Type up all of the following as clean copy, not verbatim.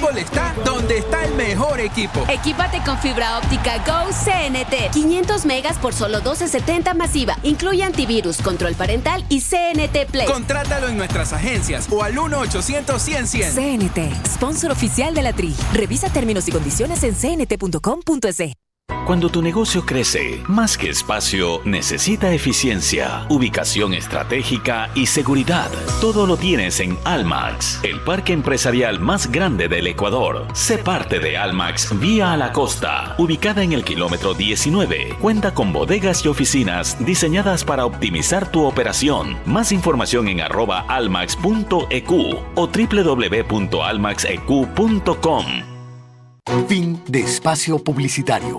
fútbol está donde está el mejor equipo. Equípate con fibra óptica Go CNT. 500 megas por solo $12.70 masiva. Incluye antivirus, control parental y CNT Play. Contrátalo en nuestras agencias o al 1-800-100-100. CNT, sponsor oficial de la Tri. Revisa términos y condiciones en cnt.com.es. Cuando tu negocio crece, más que espacio, necesita eficiencia, ubicación estratégica y seguridad. Todo lo tienes en Almax, el parque empresarial más grande del Ecuador. Sé parte de Almax Vía a la Costa, ubicada en el kilómetro 19. Cuenta con bodegas y oficinas diseñadas para optimizar tu operación. Más información en @almax.eq o www.almaxeq.com. Fin de espacio publicitario.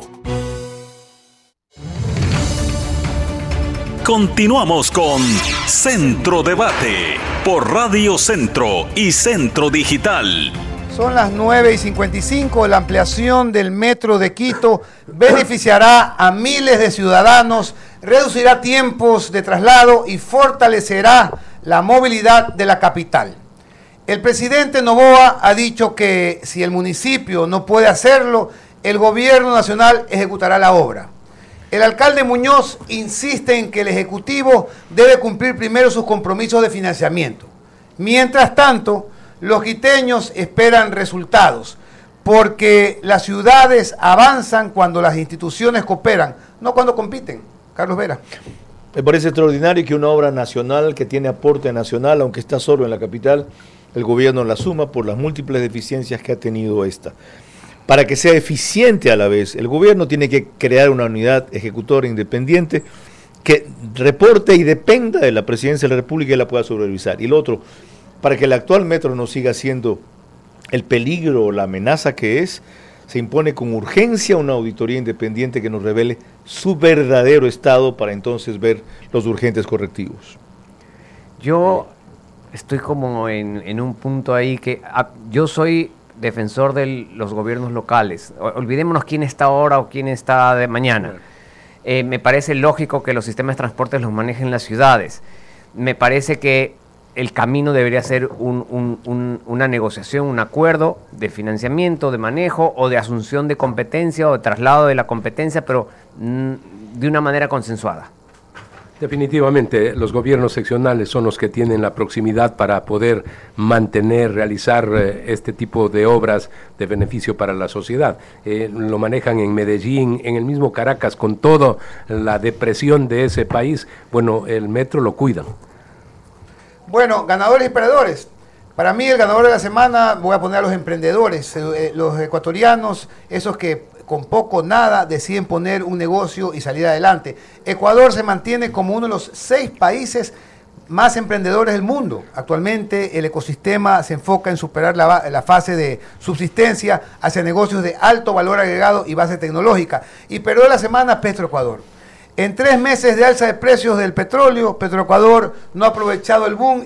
Continuamos con Centro Debate por Radio Centro y Centro Digital. Son las 9:55. La ampliación del metro de Quito beneficiará a miles de ciudadanos, reducirá tiempos de traslado y fortalecerá la movilidad de la capital. El presidente Noboa ha dicho que si el municipio no puede hacerlo, el gobierno nacional ejecutará la obra. El alcalde Muñoz insiste en que el Ejecutivo debe cumplir primero sus compromisos de financiamiento. Mientras tanto, los quiteños esperan resultados, porque las ciudades avanzan cuando las instituciones cooperan, no cuando compiten. Carlos Vera. Me parece extraordinario que una obra nacional que tiene aporte nacional, aunque está solo en la capital, el gobierno la suma por las múltiples deficiencias que ha tenido esta. Para que sea eficiente a la vez, el gobierno tiene que crear una unidad ejecutora independiente que reporte y dependa de la Presidencia de la República y la pueda supervisar. Y lo otro, para que el actual metro no siga siendo el peligro o la amenaza que es, se impone con urgencia una auditoría independiente que nos revele su verdadero estado para entonces ver los urgentes correctivos. Yo estoy como en un punto ahí que yo soy defensor de los gobiernos locales. Olvidémonos quién está ahora o quién está de mañana. Me parece lógico que los sistemas de transporte los manejen las ciudades. Me parece que el camino debería ser una negociación, un acuerdo de financiamiento, de manejo o de asunción de competencia o de traslado de la competencia, pero de una manera consensuada. Definitivamente, los gobiernos seccionales son los que tienen la proximidad para poder mantener, realizar este tipo de obras de beneficio para la sociedad. Lo manejan en Medellín, en el mismo Caracas, con toda la depresión de ese país. Bueno, el metro lo cuidan. Bueno, ganadores y perdedores. Para mí el ganador de la semana voy a poner a los emprendedores, los ecuatorianos, esos que con poco o nada deciden poner un negocio y salir adelante. Ecuador se mantiene como uno de los 6 países más emprendedores del mundo. Actualmente el ecosistema se enfoca en superar la fase de subsistencia hacia negocios de alto valor agregado y base tecnológica. Y perdedor de la semana, Petroecuador. En 3 meses de alza de precios del petróleo, Petroecuador no ha aprovechado el boom